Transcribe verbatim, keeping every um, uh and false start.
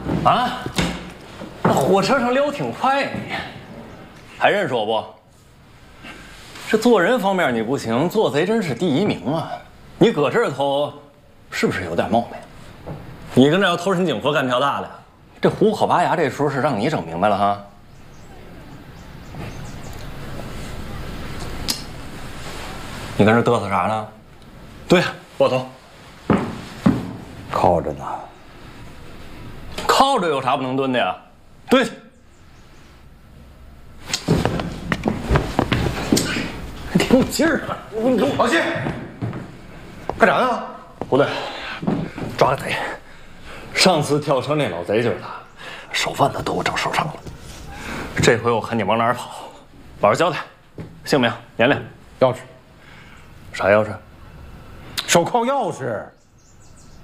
啊？那火车上聊挺快呀，你还认识我不？这做人方面你不行，做贼真是第一名啊！你搁这儿偷，是不是有点冒昧？你跟这要偷人警服干票大的，这虎口拔牙这出是让你整明白了哈？你跟这嘚瑟啥呢？对呀，握头。 靠着呢。 靠着有啥不能蹲的呀？对。挺有劲儿啊！你给我老谢，干啥呢？ 不对，抓个贼。上次跳车那老贼就是他，手腕子都给我整受伤了。这回我看你往哪儿跑，老实交代，姓名、年龄、 钥匙， 啥钥匙？ 手铐钥匙。